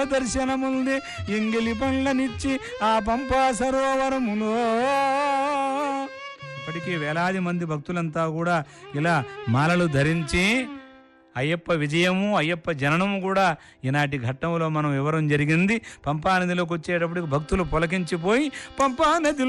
దర్శనముంది ఎంగిలి పండ్లనిచ్చి ఆ పంపా సరోవరములో. ఇప్పటికీ వేలాది మంది భక్తులంతా కూడా ఇలా మాలలు ధరించి అయ్యప్ప విజయము అయ్యప్ప జననము కూడా ఈనాటి ఘట్టంలో మనం వివరం జరిగింది. పంపానదిలోకి వచ్చేటప్పటికి భక్తులు పొలకించిపోయి పంపానది